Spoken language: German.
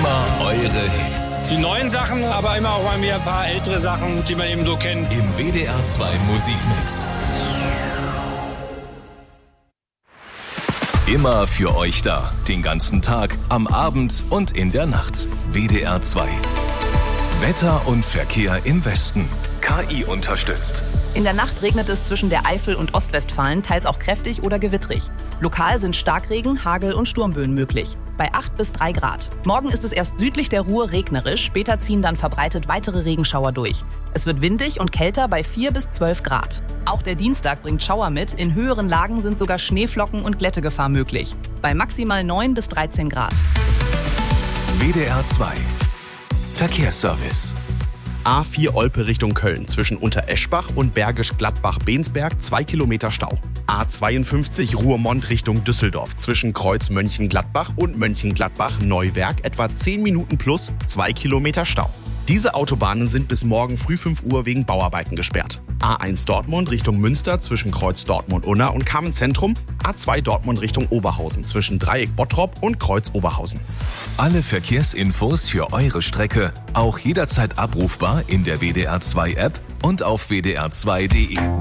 Immer eure Hits. Die neuen Sachen, aber immer auch mal wieder ein paar ältere Sachen, die man eben so kennt. Im WDR 2 Musikmix. Immer für euch da. Den ganzen Tag, am Abend und in der Nacht. WDR 2. Wetter und Verkehr im Westen. KI unterstützt. In der Nacht regnet es zwischen der Eifel und Ostwestfalen, teils auch kräftig oder gewittrig. Lokal sind Starkregen, Hagel und Sturmböen möglich. Bei 8 bis 3 Grad. Morgen ist es erst südlich der Ruhr regnerisch, später ziehen dann verbreitet weitere Regenschauer durch. Es wird windig und kälter bei 4 bis 12 Grad. Auch der Dienstag bringt Schauer mit, in höheren Lagen sind sogar Schneeflocken und Glättegefahr möglich. Bei maximal 9 bis 13 Grad. WDR 2. Verkehrsservice. A4 Olpe Richtung Köln zwischen Untereschbach und Bergisch Gladbach-Bensberg 2 Kilometer Stau. A52 Ruhrmond Richtung Düsseldorf zwischen Kreuz Mönchengladbach und Mönchengladbach-Neuwerk etwa 10 Minuten plus 2 Kilometer Stau. Diese Autobahnen sind bis morgen früh 5 Uhr wegen Bauarbeiten gesperrt. A1 Dortmund Richtung Münster zwischen Kreuz Dortmund-Unna und Kamen-Zentrum. A2 Dortmund Richtung Oberhausen zwischen Dreieck Bottrop und Kreuz Oberhausen. Alle Verkehrsinfos für eure Strecke auch jederzeit abrufbar in der WDR 2 App und auf wdr2.de.